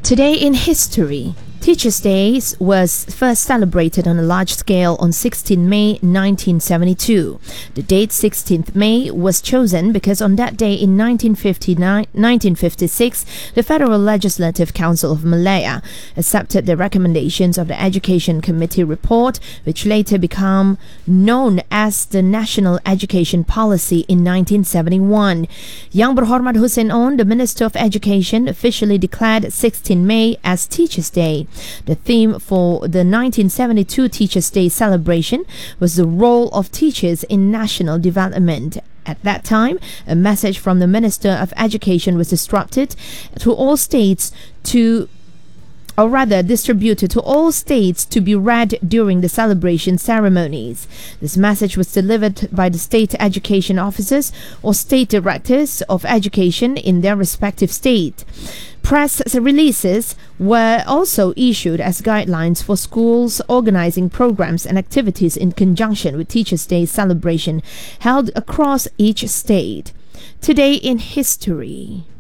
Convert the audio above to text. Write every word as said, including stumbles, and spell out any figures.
Today in history, Teachers' Day was first celebrated on a large scale on sixteenth of May nineteen seventy-two. The date sixteenth of May was chosen because on that day in nineteen fifty-nine, nineteen fifty-six, the Federal Legislative Council of Malaya accepted the recommendations of the Education Committee report, which later became known as the National Education Policy in nineteen seventy-one. Yang Berhormat Hussein On, the Minister of Education, officially declared sixteenth of May as Teachers' Day. The theme for the nineteen seventy-two Teachers' Day celebration was the role of teachers in national development. At that time, a message from the Minister of Education was disrupted to all states to or rather distributed to all states to be read during the celebration ceremonies. This message was delivered by the state education officers or state directors of education in their respective state. Press releases were also issued as guidelines for schools organizing programs and activities in conjunction with Teachers' Day celebration held across each state. Today in history.